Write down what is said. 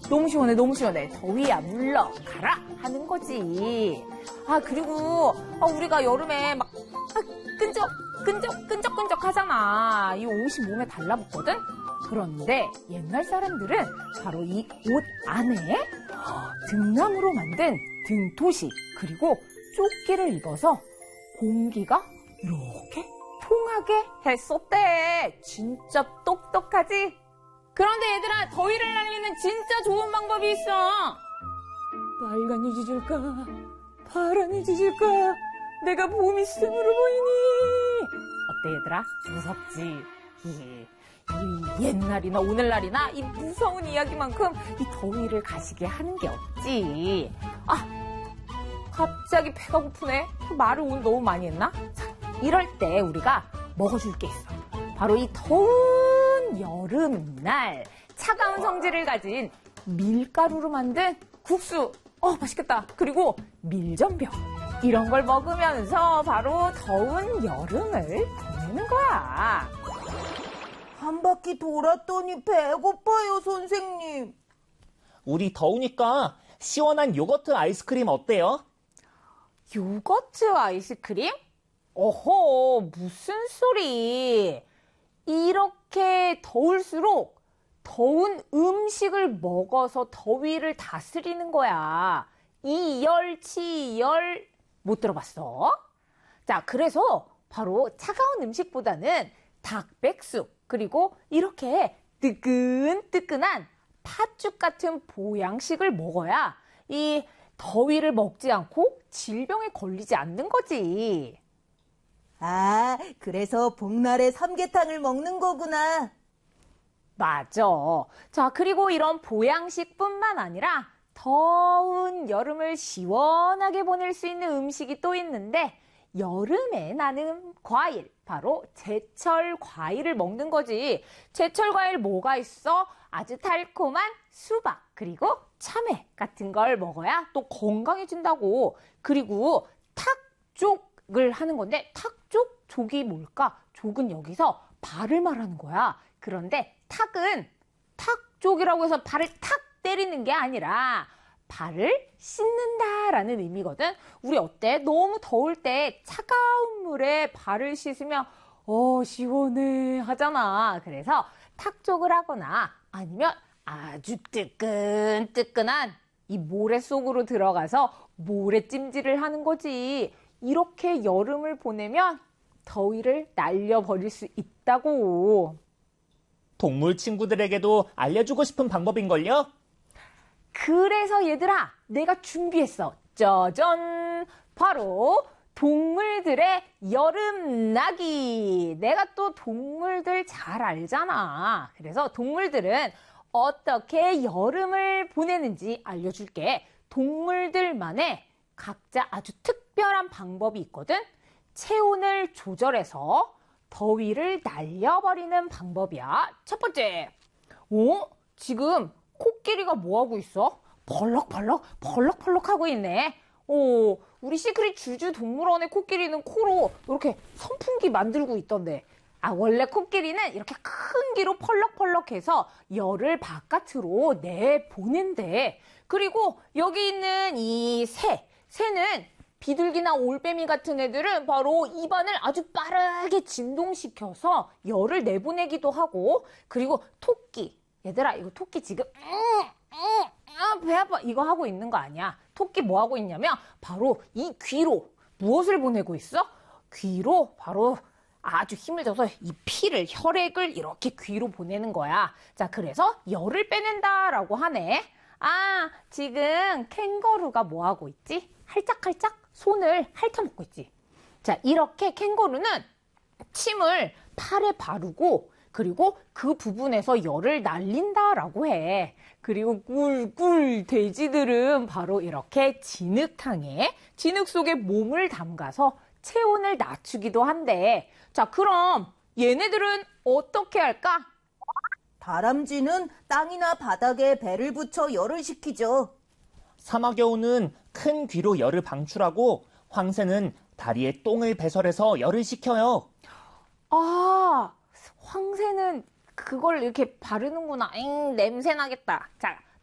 너무 시원해, 너무 시원해. 더위야, 물러가라! 하는 거지. 그리고, 우리가 여름에 막, 끈적 하잖아. 이 옷이 몸에 달라붙거든? 그런데 옛날 사람들은 바로 이 옷 안에 등나무로 만든 등토시, 그리고 조끼를 입어서 공기가 이렇게 통하게 했었대. 진짜 똑똑하지? 그런데 얘들아, 더위를 날리는 진짜 좋은 방법이 있어. 빨간 유지 줄까? 파란 유지 줄까? 내가 봄이 스으로 보이니? 어때 얘들아? 무섭지? 이 옛날이나 오늘날이나 이 무서운 이야기만큼 이 더위를 가시게 하는 게 없지. 갑자기 배가 고프네. 말을 오늘 너무 많이 했나? 자, 이럴 때 우리가 먹어줄 게 있어. 바로 이 더운 여름날 차가운 성질을 가진 밀가루로 만든 국수. 맛있겠다. 그리고 밀전병. 이런 걸 먹으면서 바로 더운 여름을 보내는 거야. 한 바퀴 돌았더니 배고파요, 선생님. 우리 더우니까 시원한 요거트 아이스크림 어때요? 요거트 아이스크림? 어허, 무슨 소리. 이렇게 더울수록 더운 음식을 먹어서 더위를 다스리는 거야. 이열치열 못 들어봤어? 자, 그래서 바로 차가운 음식보다는 닭백숙, 그리고 이렇게 뜨끈뜨끈한 팥죽 같은 보양식을 먹어야 이 더위를 먹지 않고 질병에 걸리지 않는 거지. 그래서 복날에 삼계탕을 먹는 거구나. 맞아. 자, 그리고 이런 보양식뿐만 아니라 더운 여름을 시원하게 보낼 수 있는 음식이 또 있는데, 여름에 나는 과일, 바로 제철 과일을 먹는 거지. 제철 과일 뭐가 있어? 아주 달콤한 수박, 그리고 참외 같은 걸 먹어야 또 건강해진다고. 그리고 탁족을 하는 건데, 탁족? 족이 뭘까? 족은 여기서 발을 말하는 거야. 그런데 탁은 탁족이라고 해서 발을 탁 때리는 게 아니라 발을 씻는다라는 의미거든. 우리 어때? 너무 더울 때 차가운 물에 발을 씻으면 시원해 하잖아. 그래서 탁족을 하거나 아니면 아주 뜨끈뜨끈한 이 모래 속으로 들어가서 모래찜질을 하는 거지. 이렇게 여름을 보내면 더위를 날려버릴 수 있다고. 동물 친구들에게도 알려주고 싶은 방법인걸요? 그래서 얘들아, 내가 준비했어. 짜잔! 바로 동물들의 여름나기. 내가 또 동물들 잘 알잖아. 그래서 동물들은 어떻게 여름을 보내는지 알려줄게. 동물들만의 각자 아주 특별한 방법이 있거든. 체온을 조절해서 더위를 날려버리는 방법이야. 첫 번째, 지금 코끼리가 뭐하고 있어? 벌럭벌럭 하고 있네. 우리 시크릿 주주 동물원의 코끼리는 코로 이렇게 선풍기 만들고 있던데. 원래 코끼리는 이렇게 큰 귀로 펄럭펄럭해서 열을 바깥으로 내보낸대. 그리고 여기 있는 이 새는 비둘기나 올빼미 같은 애들은 바로 입안을 아주 빠르게 진동시켜서 열을 내보내기도 하고, 그리고 토끼. 얘들아, 이거 토끼 지금 배 아파 이거 하고 있는 거 아니야. 토끼 뭐 하고 있냐면 바로 이 귀로 무엇을 보내고 있어? 귀로 바로 아주 힘을 줘서 이 피를, 혈액을 이렇게 귀로 보내는 거야. 자, 그래서 열을 빼낸다라고 하네. 지금 캥거루가 뭐 하고 있지? 할짝할짝 손을 핥아먹고 있지. 자, 이렇게 캥거루는 침을 팔에 바르고, 그리고 그 부분에서 열을 날린다라고 해. 그리고 꿀꿀 돼지들은 바로 이렇게 진흙 속에 몸을 담가서 체온을 낮추기도 한대. 자, 그럼 얘네들은 어떻게 할까? 다람쥐는 땅이나 바닥에 배를 붙여 열을 식히죠. 사마귀는 큰 귀로 열을 방출하고, 황새는 다리에 똥을 배설해서 열을 식혀요. 황새는 그걸 이렇게 바르는구나. 냄새 나겠다. 자,